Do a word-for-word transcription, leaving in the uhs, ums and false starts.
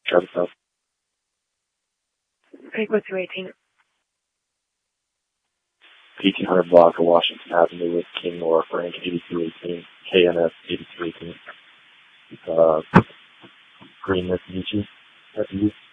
Travis House. Franklin two eighteen. eighteen hundred block of Washington Avenue with King North, rank eighty-two eighteen, K N S eighty-two eighteen. Uh, Green Mitsubishi, that's you.